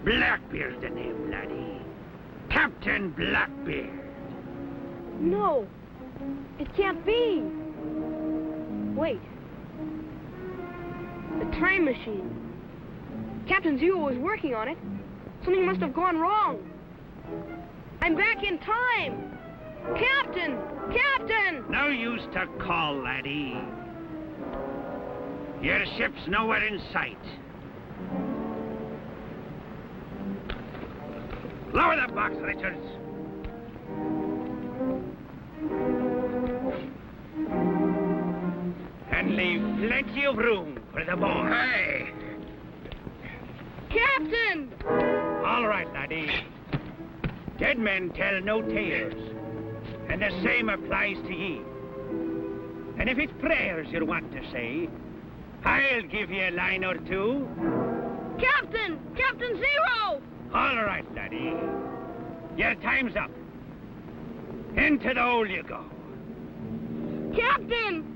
Blackbeard's the name, laddie. Captain Blackbeard. No, it can't be. Wait. The time machine. Captain Zero was working on it. Something must have gone wrong. I'm back in time. Captain! Captain! No use to call, laddie. Your ship's nowhere in sight. Lower the box, Richards. And leave plenty of room for the boy. Hey! Captain! All right, laddie. Dead men tell no tales. And the same applies to ye. And if it's prayers you want to say, I'll give you a line or two. Captain! Captain Zero! All right, laddie. Your time's up. Into the hole you go. Captain!